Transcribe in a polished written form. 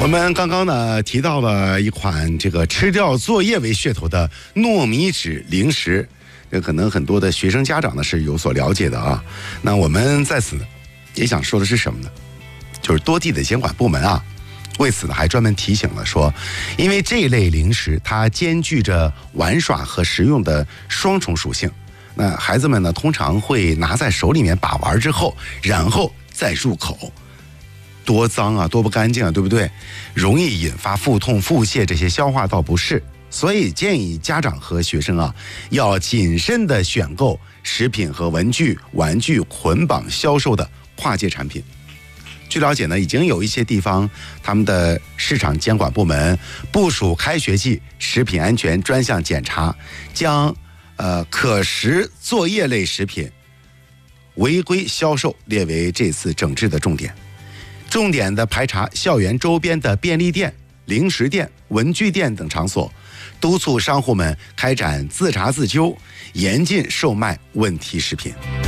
我们刚刚呢提到了一款这个吃掉作业为噱头的糯米纸零食，这可能很多的学生家长呢是有所了解的啊。那我们在此也想说的是什么呢？就是多地的监管部门啊，为此呢还专门提醒了说，因为这类零食它兼具着玩耍和食用的双重属性，那孩子们呢通常会拿在手里面把玩之后，然后再入口。多脏啊，多不干净啊，对不对？容易引发腹痛、腹泻这些消化道不适，所以建议家长和学生啊，要谨慎的选购食品和文具、玩具捆绑销售的跨界产品。据了解呢，已经有一些地方他们的市场监管部门部署开学季食品安全专项检查，将可食作业类食品违规销售列为这次整治的重点。重点的排查校园周边的便利店、零食店、文具店等场所，督促商户们开展自查自纠，严禁售卖问题食品。